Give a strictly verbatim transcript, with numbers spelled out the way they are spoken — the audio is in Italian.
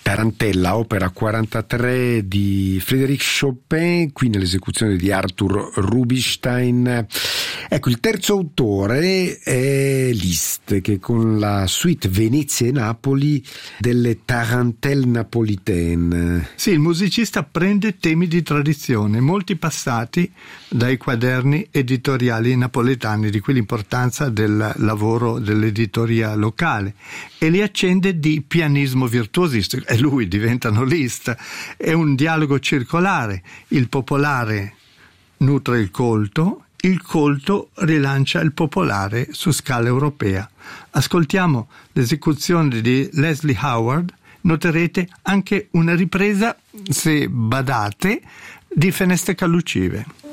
Tarantella, opera quarantatré di Frédéric Chopin, qui nell'esecuzione di Arthur Rubinstein. Ecco, il terzo autore è Liszt, che con la suite Venezia e Napoli delle Tarentelle napolitaine. Sì, il musicista prende temi di tradizione, molti passati dai quaderni editoriali napoletani, di cui l'importanza del lavoro dell'editoria locale, e li accende di pianismo virtuosistico, e lui diventano Liszt. È un dialogo circolare, il popolare nutre il colto, il colto rilancia il popolare su scala europea. Ascoltiamo l'esecuzione di Leslie Howard, noterete anche una ripresa, se badate, di Feneste Callucive.